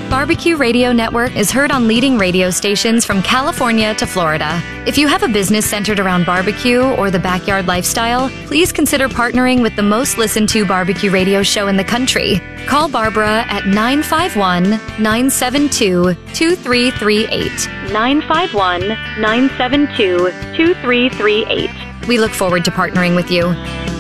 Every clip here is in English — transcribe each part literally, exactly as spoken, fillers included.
Barbecue Radio Network is heard on leading radio stations from California to Florida. If you have a business centered around barbecue or the backyard lifestyle, please consider partnering with the most listened to barbecue radio show in the country. Call Barbara at nine five one, nine seven two, two three three eight. nine five one, nine seven two, two three three eight. We look forward to partnering with you.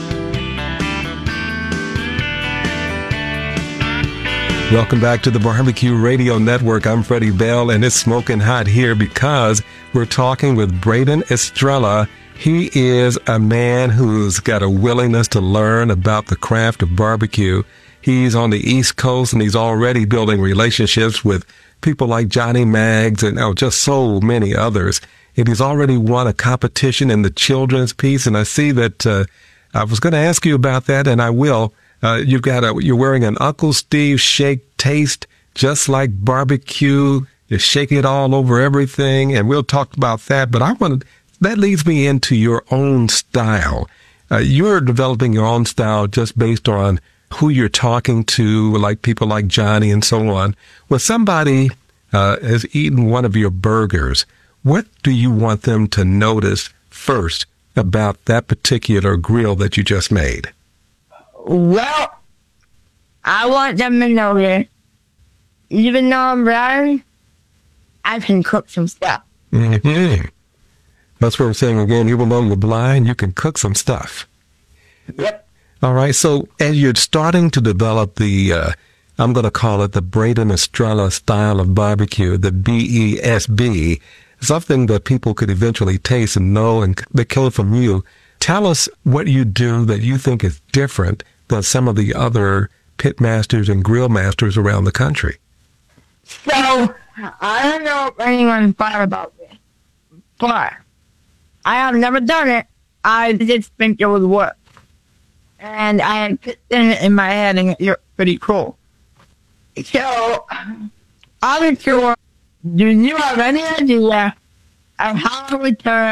Welcome back to the Barbecue Radio Network. I'm Freddie Bell, and it's smoking hot here because we're talking with Braden Estrella. He is a man who's got a willingness to learn about the craft of barbecue. He's on the East Coast, and he's already building relationships with people like Johnny Maggs and oh, just so many others. And he's already won a competition in the children's piece, and I see that uh, I was going to ask you about that, and I will. Uh, you've got a, you're wearing an Uncle Steve shake taste, just like barbecue. You're shaking it all over everything, and we'll talk about that. But I want to, that leads me into your own style. Uh, you're developing your own style just based on who you're talking to, like people like Johnny and so on. When somebody uh, has eaten one of your burgers, what do you want them to notice first about that particular grill that you just made? Well, I want them to know that even though I'm blind, I can cook some stuff. Mm-hmm. That's what I'm saying again. Even though you're blind, you can cook some stuff. Yep. All right. So as you're starting to develop the, uh, I'm going to call it the Braden Estrella style of barbecue, the B E S B, something that people could eventually taste and know and they kill it from you. Tell us what you do that you think is different than some of the other pit masters and grill masters around the country. So, I don't know if anyone's thought about this, but I have never done it. I just think it would work. And I had put it in my head and it looked pretty cool. So, I'm sure, do you have any idea of how to return